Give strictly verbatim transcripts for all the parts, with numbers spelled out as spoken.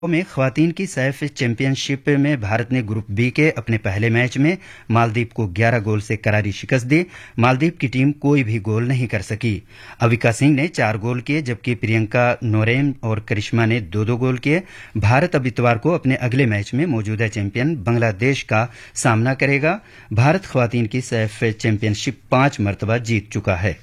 में ख्वातीन की Saif champion ship में भारत ने ग्रुप बी के अपने पहले मैच में मालदीव को ग्यारह गोल से करारी शिकस्त दी। मालदीव की टीम कोई भी गोल नहीं कर सकी। अविका सिंह ने चार गोल किए जबकि प्रियंका नोरेम और करिश्मा ने दो दो गोल किए। भारत अब इतवार को अपने अगले मैच में मौजूदा चैंपियन बांग्लादेश का सामना करेगा। भारत ख्वातीन की सैफ चैंपियनशिप पांच मरतबा जीत चुका है।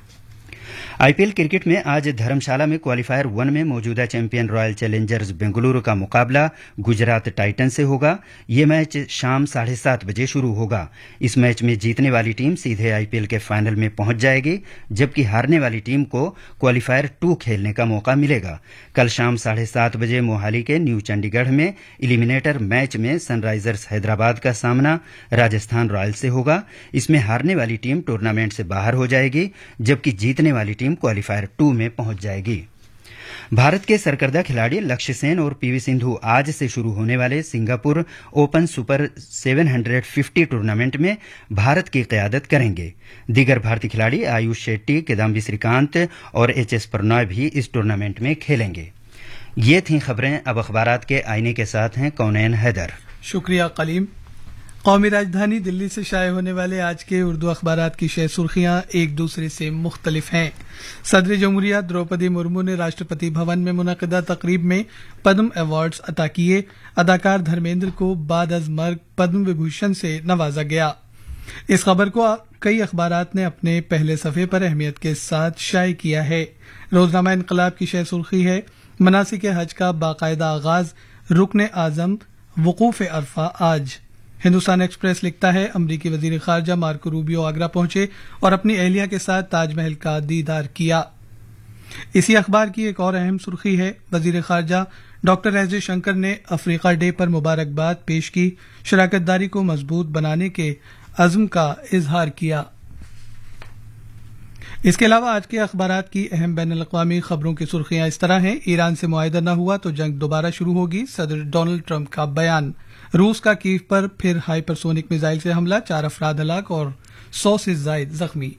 आईपीएल क्रिकेट में आज धर्मशाला में क्वालीफायर वन में मौजूदा चैंपियन रॉयल चैलेंजर्स बेंगलुरु का मुकाबला गुजरात टाइटन से होगा। ये मैच शाम साढ़े सात बजे शुरू होगा। इस मैच में जीतने वाली टीम सीधे आईपीएल के फाइनल में पहुंच जाएगी, जबकि हारने वाली टीम को क्वालीफायर टू खेलने का मौका मिलेगा। कल शाम साढ़े सात बजे मोहाली के न्यू चंडीगढ़ में इलिमिनेटर मैच में सनराइजर्स हैदराबाद का सामना राजस्थान रॉयल्स से होगा। इसमें हारने वाली टीम टूर्नामेंट से बाहर हो जाएगी, जबकि जीतने वाली टीम क्वालीफायर टू में पहुंच जाएगी। भारत के सरकर्दा खिलाड़ी लक्ष्य सेन और पीवी सिंधु आज से शुरू होने वाले सिंगापुर ओपन सुपर सात सौ पचास टूर्नामेंट में भारत की क़यादत करेंगे। दीगर भारतीय खिलाड़ी आयुष शेट्टी, किदाम्बी श्रीकांत और एच एस प्रणॉय भी इस टूर्नामेंट में खेलेंगे। ये थीं खबरें। अब अखबारात के आईने के साथ हैं कौनैन हैदर। शुक्रिया कलीम। कौमी राजधानी दिल्ली से शाये होने वाले आज के उर्दू अखबारात की शय सुर्खियां एक दूसरे से मुख्तलिफ हैं। सदर जमहूरिया द्रौपदी मुर्मू ने राष्ट्रपति भवन में मुनक़दा तकरीब में पद्म अवार्ड्स अता किए। अदाकार धर्मेंद्र को बाद अज मर्ग पद्म विभूषण से नवाजा गया। इस खबर को कई अखबारात ने अपने पहले सफ़े पर अहमियत के साथ शाये किया है। रोजनामा इनकलाब की शय सुर्खी है, मनासिक हज का बाकायदा आगाज, रुकन आजम वकूफ अरफा आज। हिंदुस्तान एक्सप्रेस लिखता है, अमरीकी वजीर खारजा मार्को रूबियो आगरा पहुंचे और अपनी एहलिया के साथ ताजमहल का दीदार किया। इसी अखबार की एक और अहम सुर्खी है, वजीर खारजा डॉक्टर एस जयशंकर ने अफ्रीका डे पर मुबारकबाद पेश की, शराकतदारी को मजबूत बनाने के अज़्म का इजहार किया। इसके अलावा आज के अखबारात की अहम बैनुल अक़वामी खबरों की सुर्खियां इस तरह हैं। ईरान से मुआहिदा न हुआ तो जंग दोबारा शुरू होगी, सदर डोनाल्ड ट्रंप का बयान। रूस का कीव पर फिर हाइपरसोनिक मिसाइल से हमला, चार अफराद हलाक और सौ से जायद जख्मी।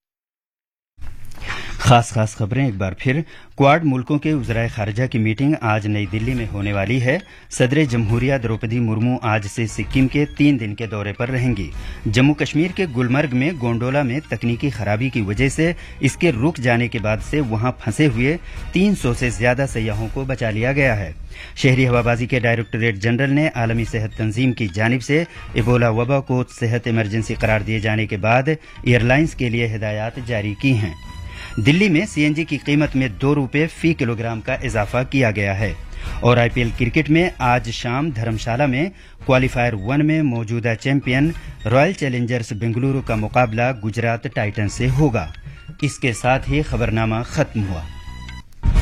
खास खास खबरें एक बार फिर। क्वाड मुल्कों के वज़राए खारजा की मीटिंग आज नई दिल्ली में होने वाली है। सदर जमहूरिया द्रौपदी मुर्मू आज से सिक्किम के तीन दिन के दौरे पर रहेंगी। जम्मू कश्मीर के गुलमर्ग में गोंडोला में तकनीकी खराबी की वजह से इसके रुक जाने के बाद से वहां फंसे हुए तीन सौ से ज्यादा सयाहों को बचा लिया गया है। शहरी हवाबाजी के डायरेक्टोरेट जनरल ने आलमी सेहत तंजीम की जानिब से इबोला वबा को सेहत इमरजेंसी करार दिए जाने के बाद एयरलाइंस के लिए हिदायत जारी की हैं। दिल्ली में सीएनजी की कीमत में दो रुपये फी किलोग्राम का इजाफा किया गया है। और आईपीएल क्रिकेट में आज शाम धर्मशाला में क्वालीफायर वन में मौजूदा चैंपियन रॉयल चैलेंजर्स बेंगलुरु का मुकाबला गुजरात टाइटन से होगा। इसके साथ ही खबरनामा खत्म हुआ।